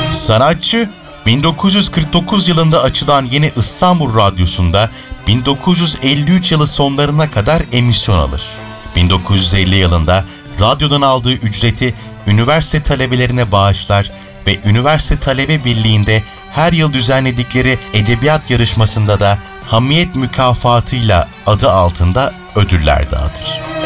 Sanatçı, 1949 yılında açılan Yeni İstanbul Radyosu'nda 1953 yılı sonlarına kadar emisyon alır. 1950 yılında radyodan aldığı ücreti üniversite talebelerine bağışlar ve Üniversite Talebe Birliği'nde her yıl düzenledikleri edebiyat yarışmasında da Hamiyet mükafatıyla adı altında ödüller dağıtır.